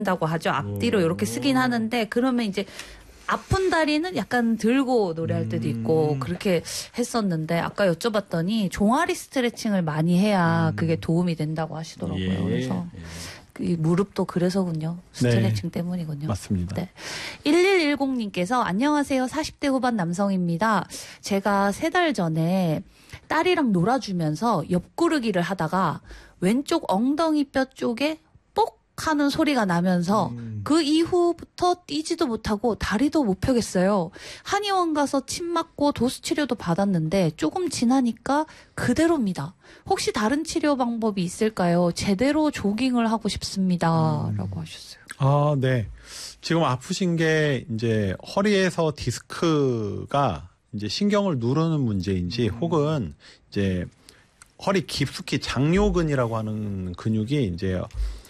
다고 하죠. 앞뒤로 이렇게 쓰긴 하는데 그러면 이제 아픈 다리는 약간 들고 노래할 때도 있고 그렇게 했었는데 아까 여쭤봤더니 종아리 스트레칭을 많이 해야 그게 도움이 된다고 하시더라고요. 예. 그래서 이 무릎도 그래서군요. 스트레칭 때문이군요. 맞습니다. 네. 1110님께서 안녕하세요. 40대 후반 남성입니다. 제가 3달 전에 딸이랑 놀아주면서 옆구르기를 하다가 왼쪽 엉덩이 뼈 쪽에 뽁 하는 소리가 나면서 그 이후부터 뛰지도 못하고 다리도 못 펴겠어요. 한의원 가서 침 맞고 도수 치료도 받았는데 조금 지나니까 그대로입니다. 혹시 다른 치료 방법이 있을까요? 제대로 조깅을 하고 싶습니다. 라고 하셨어요. 아, 네. 지금 아프신 게 이제 허리에서 디스크가 이제 신경을 누르는 문제인지 혹은 이제 허리 깊숙이 장요근이라고 하는 근육이 이제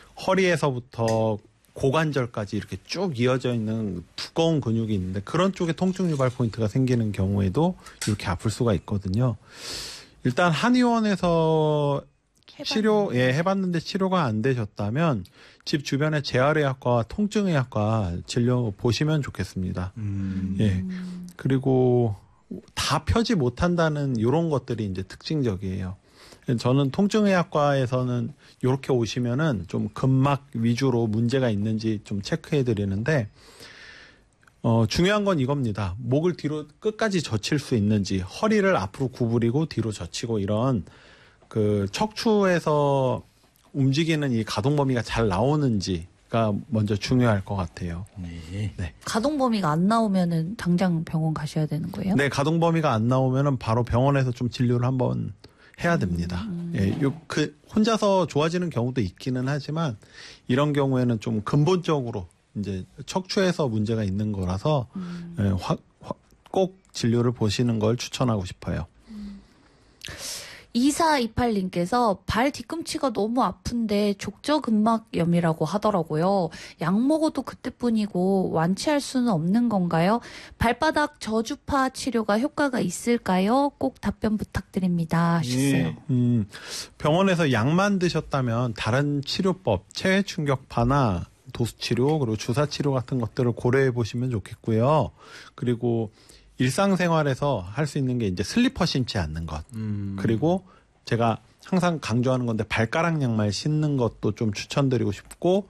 허리에서부터 고관절까지 이렇게 쭉 이어져 있는 두꺼운 근육이 있는데 그런 쪽에 통증 유발 포인트가 생기는 경우에도 이렇게 아플 수가 있거든요. 일단 한의원에서 해봤는데 치료가 안 되셨다면 집 주변에 재활의학과, 통증의학과 진료 보시면 좋겠습니다. 예. 그리고 다 펴지 못한다는 이런 것들이 이제 특징적이에요. 저는 통증의학과에서는 이렇게 오시면은 좀 근막 위주로 문제가 있는지 좀 체크해 드리는데, 중요한 건 이겁니다. 목을 뒤로 끝까지 젖힐 수 있는지, 허리를 앞으로 구부리고 뒤로 젖히고 이런 그 척추에서 움직이는 이 가동 범위가 잘 나오는지가 먼저 중요할 것 같아요. 네. 네. 가동 범위가 안 나오면은 당장 병원 가셔야 되는 거예요? 네, 가동 범위가 안 나오면은 바로 병원에서 좀 진료를 한번 해야 됩니다. 예, 혼자서 좋아지는 경우도 있기는 하지만 이런 경우에는 좀 근본적으로 이제 척추에서 문제가 있는 거라서 꼭 진료를 보시는 걸 추천하고 싶어요. 2428님께서 발 뒤꿈치가 너무 아픈데 족저근막염이라고 하더라고요. 약 먹어도 그때뿐이고 완치할 수는 없는 건가요? 발바닥 저주파 치료가 효과가 있을까요? 꼭 답변 부탁드립니다. 하셨어요. 병원에서 약만 드셨다면 다른 치료법, 체외 충격파나 도수치료 그리고 주사치료 같은 것들을 고려해 보시면 좋겠고요. 그리고 일상생활에서 할 수 있는 게 이제 슬리퍼 신지 않는 것. 그리고 제가 항상 강조하는 건데 발가락 양말 신는 것도 좀 추천드리고 싶고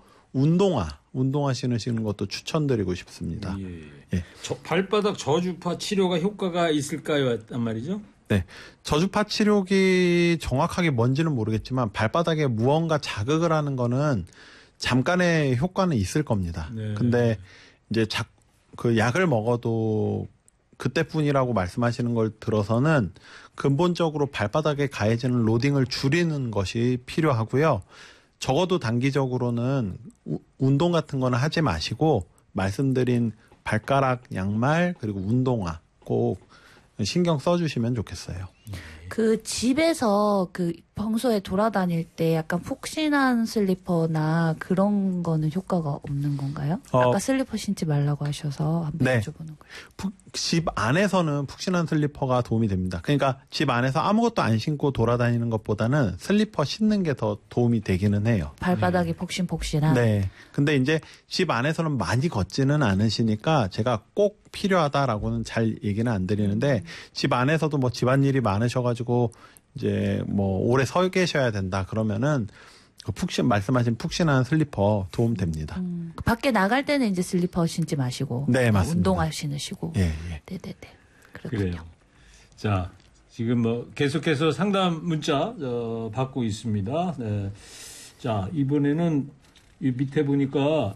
운동화 신으시는 것도 추천드리고 싶습니다. 예. 발바닥 저주파 치료가 효과가 있을까요? 한 말이죠? 네. 저주파 치료기 정확하게 뭔지는 모르겠지만 발바닥에 무언가 자극을 하는 거는 잠깐의 효과는 있을 겁니다. 네. 근데 이제 그 약을 먹어도 그때뿐이라고 말씀하시는 걸 들어서는 근본적으로 발바닥에 가해지는 로딩을 줄이는 것이 필요하고요. 적어도 단기적으로는 운동 같은 거는 하지 마시고 말씀드린 발가락 양말 그리고 운동화 꼭 신경 써주시면 좋겠어요. 그 집에서 그 평소에 돌아다닐 때 약간 푹신한 슬리퍼나 그런 거는 효과가 없는 건가요? 아까 슬리퍼 신지 말라고 하셔서 한번 네. 여쭤보는 거예요. 집 안에서는 푹신한 슬리퍼가 도움이 됩니다. 그러니까 집 안에서 아무것도 안 신고 돌아다니는 것보다는 슬리퍼 신는 게 더 도움이 되기는 해요. 발바닥이 폭신폭신한. 네. 근데 이제 집 안에서는 많이 걷지는 않으시니까 제가 꼭 필요하다라고는 잘 얘기는 안 드리는데 집 안에서도 뭐 집안일이 많으셔가지고 이제 뭐 오래 서 계셔야 된다 그러면은 그 말씀하신 푹신한 슬리퍼 도움 됩니다. 밖에 나갈 때는 이제 슬리퍼 신지 마시고. 네, 맞습니다. 운동화 신으시고. 예. 네네네. 그렇군요. 그래요. 자, 지금 뭐 계속해서 상담 문자 받고 있습니다. 네. 자, 이번에는 이 밑에 보니까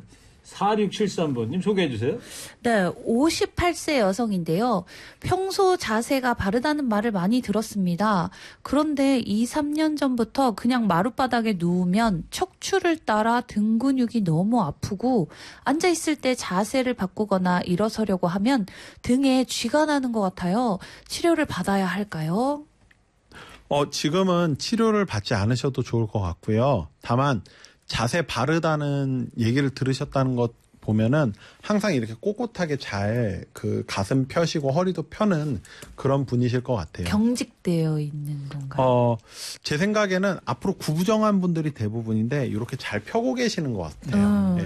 4673번님 소개해 주세요. 네, 58세 여성인데요. 평소 자세가 바르다는 말을 많이 들었습니다. 그런데 2, 3년 전부터 그냥 마룻바닥에 누우면 척추를 따라 등 근육이 너무 아프고 앉아있을 때 자세를 바꾸거나 일어서려고 하면 등에 쥐가 나는 것 같아요. 치료를 받아야 할까요? 지금은 치료를 받지 않으셔도 좋을 것 같고요. 다만 자세 바르다는 얘기를 들으셨다는 보면은 항상 이렇게 꼿꼿하게 잘 그 가슴 펴시고 허리도 펴는 그런 분이실 것 같아요. 경직되어 있는 건가요? 제 생각에는 앞으로 구부정한 분들이 대부분인데 이렇게 잘 펴고 계시는 것 같아요. 예.